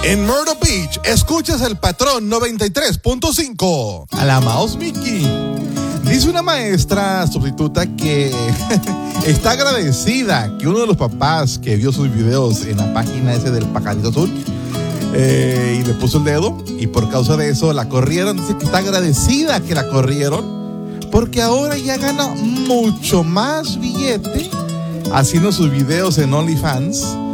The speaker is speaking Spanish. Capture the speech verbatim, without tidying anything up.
En Myrtle Beach, escuchas el patrón noventa y tres punto cinco. A la Mouse Mickey. Dice una maestra sustituta que está agradecida que uno de los papás que vio sus videos en la página ese del pajarito azul eh, y le puso el dedo, y por causa de eso la corrieron. Dice que está agradecida que la corrieron porque ahora ya gana mucho más billete haciendo sus videos en OnlyFans